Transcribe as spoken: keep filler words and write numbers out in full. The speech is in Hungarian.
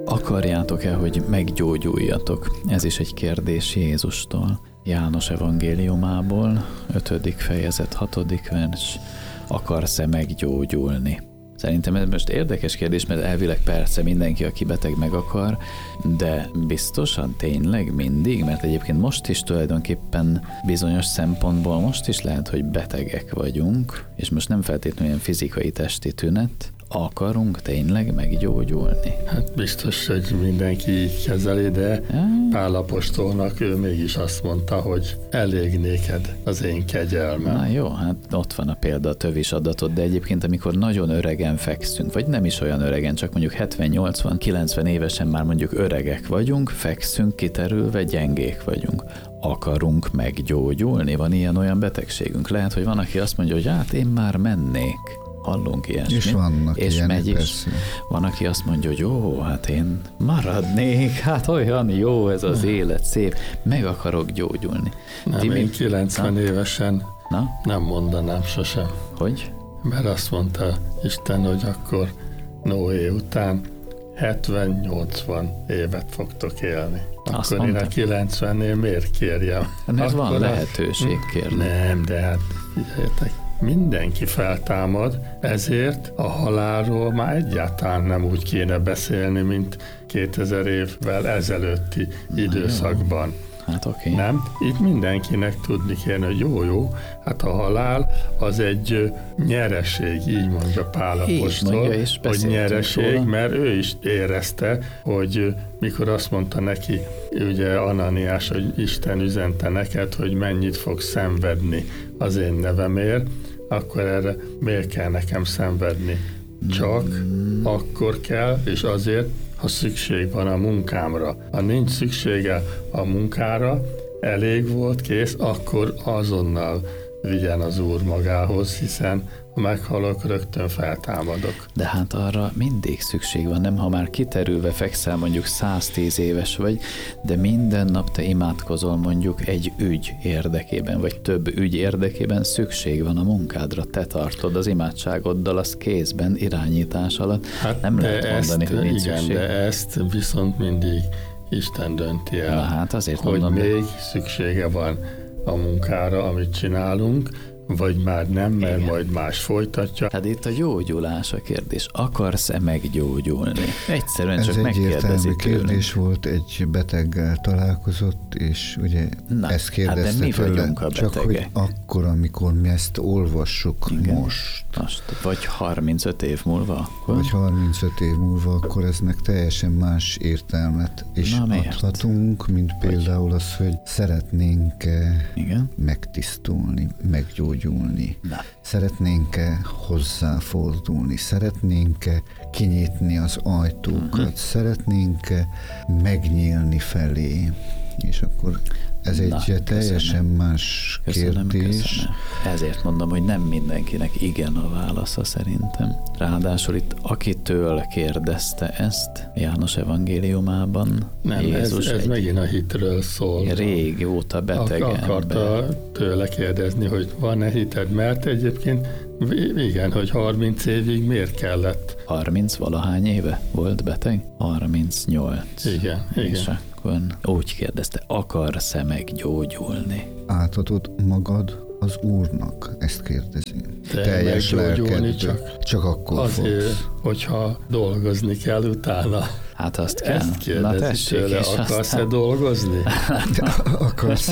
Akarjátok-e, hogy meggyógyuljatok? Ez is egy kérdés Jézustól. János evangéliumából, ötödik fejezet, hatodik vers. Akarsz-e meggyógyulni? Szerintem ez most érdekes kérdés, mert elvileg persze mindenki, aki beteg, meg akar, de biztosan tényleg mindig, mert egyébként most is tulajdonképpen bizonyos szempontból most is lehet, hogy betegek vagyunk, és most nem feltétlenül ilyen fizikai testi tünet, akarunk tényleg meggyógyulni? Hát biztos, hogy mindenki így kezeli, de Pál apostolnak ő mégis azt mondta, hogy elég néked az én kegyelmem. Na jó, hát ott van a példa, a tövis adatot, de egyébként amikor nagyon öregen fekszünk, vagy nem is olyan öregen, csak mondjuk hetven, nyolcvan, kilencven évesen már mondjuk öregek vagyunk, fekszünk, kiterülve, gyengék vagyunk. Akarunk meggyógyulni? Van ilyen-olyan betegségünk? Lehet, hogy van, aki azt mondja, hogy hát én már mennék. Hallunk ilyesmit. És vannak és ilyenek, megy is. persze. Van, aki azt mondja, hogy jó, hát én maradnék, hát olyan jó ez az élet, szép, meg akarok gyógyulni. Nem, Ti én mi- kilencven Na? évesen Na, nem mondanám sosem. hogy? Mert azt mondta Isten, hogy akkor Noé után hetven-nyolcvan évet fogtok élni. Azt Akkor én mondta. a kilencvennél miért kérjem? Mert van Akkor a- lehetőség kérni. Nem, de hát figyeljetek, mindenki feltámad, ezért a halálról már egyáltalán nem úgy kéne beszélni, mint kétezer évvel ezelőtti időszakban. Hát oké. Nem? Itt mindenkinek tudni kéne, hogy jó-jó, hát a halál az egy ö, nyereség, így mondja Pál Így apostol, mondja, és hogy beszéltünk nyereség, róla. mert ő is érezte, hogy ö, mikor azt mondta neki, ugye Ananiás, hogy Isten üzente neked, hogy mennyit fog szenvedni az én nevemért, akkor erre miért kell nekem szenvedni? Csak akkor kell, és azért, ha szükség van a munkámra. Ha nincs szüksége a munkára, elég volt, kész, akkor azonnal vigyen az Úr magához, hiszen ha meghalok, rögtön feltámadok. De hát arra mindig szükség van, nem? Ha már kiterülve fekszel, mondjuk száztíz éves vagy, de minden nap te imádkozol mondjuk egy ügy érdekében, vagy több ügy érdekében, szükség van a munkádra. Te tartod az imádságoddal, az kézben, irányítás alatt. Hát nem de lehet mondani, ezt, hogy nincs igen, szükség. de ezt viszont mindig Isten dönti el. Na hát azért hogy mondom, még szüksége van a munkára, amit csinálunk, vagy már nem, mert Igen. majd más folytatja. hát itt a gyógyulás a kérdés. Akarsz-e meggyógyulni? Egyszerűen Ez csak egyértelmű megkérdezi tőlünk. kérdés volt, egy beteggel találkozott, és ugye Na, ezt hát de kérdezte mi tőle, vagyunk a csak hogy betegek. akkor, amikor mi ezt olvassuk Igen. most, Most, vagy harmincöt év múlva, akkor? vagy harmincöt év múlva, akkor eznek teljesen más értelmet is Na, miért? adhatunk, mint például az, hogy szeretnénk-e Igen. megtisztulni, meggyógyulni. Na. Szeretnénk-e hozzáfordulni? Szeretnénk-e kinyitni az ajtókat? Mhm. Szeretnénk-e megnyílni felé? És akkor ez egy Na, köszönöm. teljesen más Köszönöm, kérdés. köszönöm. Ezért mondom, hogy nem mindenkinek igen a válasza szerintem. Ráadásul itt akitől kérdezte ezt János evangéliumában, Nem, ez, Jézus ez egy megint a hitről szól. régóta beteg Ak- akarta ember. tőle kérdezni, hogy van-e hited, mert egyébként v- igen, hogy harminc évig miért kellett. harminc valahány éve volt beteg? harmincnyolc. Igen, És igen. akkor úgy kérdezte, akarsz-e meggyógyulni? Átadod magad az Úrnak? Ezt kérdezi. De meggyógyulni csak csak akkor azért, fogsz. hogyha dolgozni kell utána. Hát azt kell. Ezt Na kérdezi tessék, tőle, és akarsz-e aztán dolgozni? Akarsz